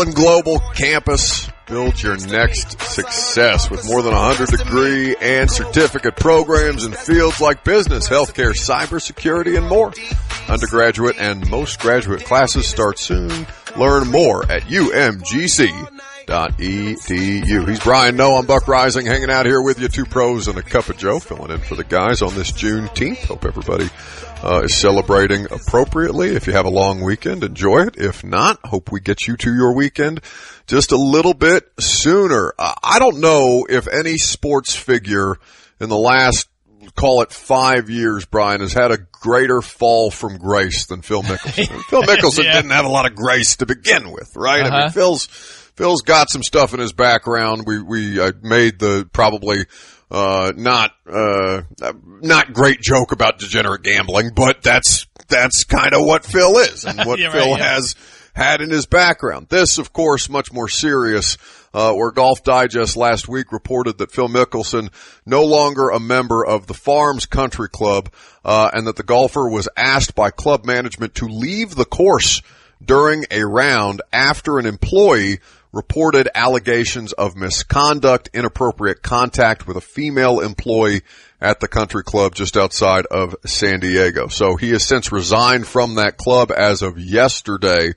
Global Campus. Build your next success with more than 100 degree and certificate programs in fields like business, healthcare, cybersecurity, and more. Undergraduate and most graduate classes start soon. Learn more at umgc.edu. He's Brian Noe. I'm Buck Rising, hanging out here with you. Two pros and a cup of Joe, filling in for the guys on this Juneteenth. Hope everybody is celebrating appropriately. If you have a long weekend, enjoy it. If not, hope we get you to your weekend just a little bit sooner. I don't know if any sports figure in the last, call it 5 years, Brian, has had a greater fall from grace than Phil Mickelson. Phil Mickelson didn't have a lot of grace to begin with, right? I mean, Phil's got some stuff in his background. We made the probably not great joke about degenerate gambling, but that's kind of what Phil is and what Phil has had in his background. This, of course, much more serious, where Golf Digest last week reported that Phil Mickelson no longer a member of the Farms Country Club, and that the golfer was asked by club management to leave the course during a round after an employee reported allegations of misconduct, inappropriate contact with a female employee at the country club just outside of San Diego. So he has since resigned from that club as of yesterday.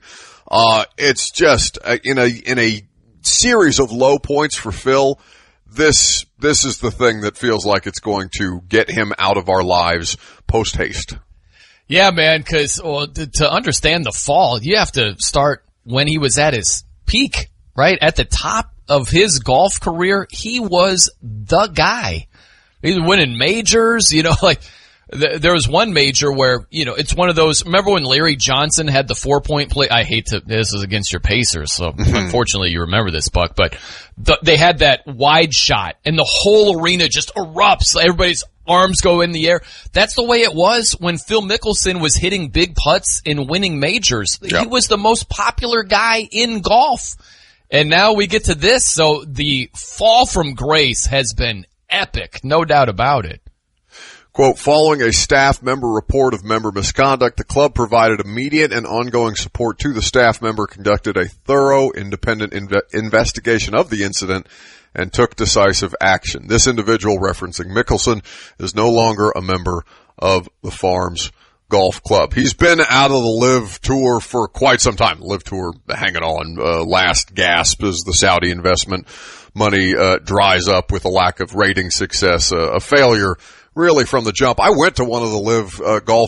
It's just in a series of low points for Phil. This is the thing that feels like it's going to get him out of our lives post haste. Yeah, man, because to understand the fall, you have to start when he was at his peak, right? At the top of his golf career, he was the guy. He was winning majors, like there was one major where, it's one of those, remember when Larry Johnson had the 4-point play? This is against your Pacers, so unfortunately you remember this, Buck, but they had that wide shot and the whole arena just erupts. Everybody's arms go in the air. That's the way it was when Phil Mickelson was hitting big putts and winning majors. Yep. He was the most popular guy in golf. And now we get to this, so the fall from grace has been epic, no doubt about it. Quote, following a staff member report of member misconduct, the club provided immediate and ongoing support to the staff member, conducted a thorough independent investigation of the incident, and took decisive action. This individual, referencing Mickelson, is no longer a member of the Farms Golf Club. He's been out of the LIV Tour for quite some time. The LIV Tour hanging on last gasp as the Saudi investment money dries up with a lack of rating success, a failure really from the jump. I went to one of the LIV golf